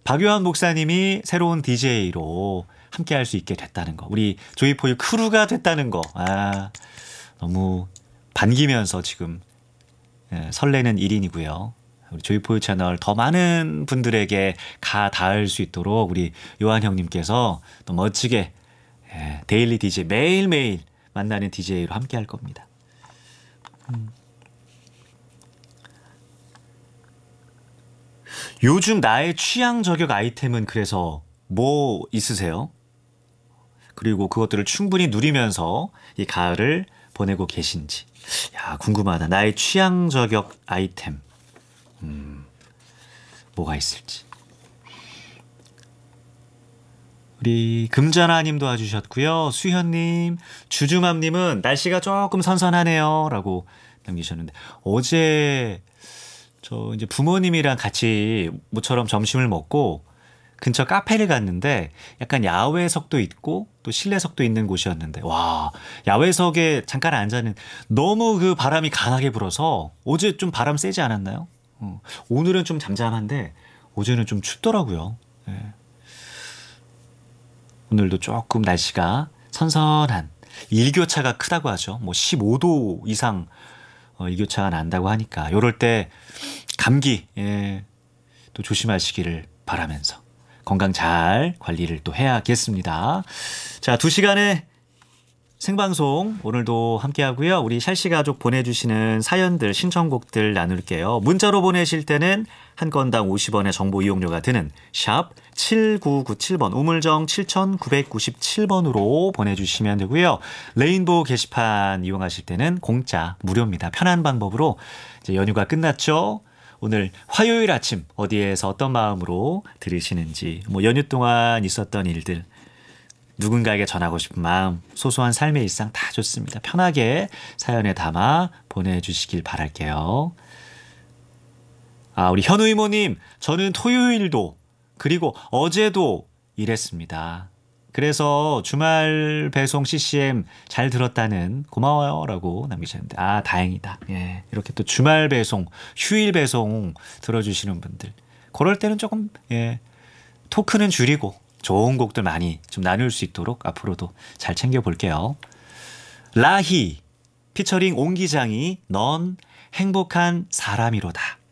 박요한 목사님이 새로운 DJ로 함께 할 수 있게 됐다는 거. 우리 조이포유 크루가 됐다는 거. 너무 반기면서 지금 설레는 일인이고요. 우리 조이포유 채널 더 많은 분들에게 가 닿을 수 있도록 우리 요한 형님께서 또 멋지게 데일리 DJ 매일매일 만나는 DJ로 함께 할 겁니다. 요즘 나의 취향 저격 아이템은 그래서 뭐 있으세요? 그리고 그것들을 충분히 누리면서 이 가을을 보내고 계신지. 야, 궁금하다. 나의 취향 저격 아이템. 뭐가 있을지. 우리 금전아님도 와주셨고요. 수현님, 주주맘님은 날씨가 조금 선선하네요. 라고 남기셨는데, 어제 저 이제 부모님이랑 같이 모처럼 점심을 먹고 근처 카페를 갔는데 약간 야외석도 있고 또 실내석도 있는 곳이었는데, 와, 야외석에 잠깐 앉았는데 너무 그 바람이 강하게 불어서, 어제 좀 바람 세지 않았나요? 오늘은 좀 잠잠한데 어제는 좀 춥더라고요. 오늘도 조금 날씨가 선선한, 일교차가 크다고 하죠. 뭐 15도 이상 일교차가 난다고 하니까 요럴 때 감기 또 조심하시기를 바라면서 건강 잘 관리를 또 해야겠습니다. 자, 2시간의 생방송 오늘도 함께하고요. 우리 샬시 가족 보내주시는 사연들, 신청곡들 나눌게요. 문자로 보내실 때는 한 건당 50원의 정보 이용료가 드는 샵 7997번 우물정 7997번으로 보내주시면 되고요. 레인보우 게시판 이용하실 때는 공짜 무료입니다. 편한 방법으로. 이제 연휴가 끝났죠. 오늘 화요일 아침 어디에서 어떤 마음으로 들으시는지, 뭐 연휴 동안 있었던 일들, 누군가에게 전하고 싶은 마음, 소소한 삶의 일상 다 좋습니다. 편하게 사연에 담아 보내주시길 바랄게요. 우리 현우 이모님, 저는 토요일도 그리고 어제도 일했습니다. 그래서 주말 배송 CCM 잘 들었다는, 고마워요 라고 남기셨는데, 다행이다. 이렇게 또 주말 배송, 휴일 배송 들어주시는 분들, 그럴 때는 조금 토크는 줄이고 좋은 곡들 많이 좀 나눌 수 있도록 앞으로도 잘 챙겨볼게요. 라희 피처링 옹기장이 넌 행복한 사람이로다.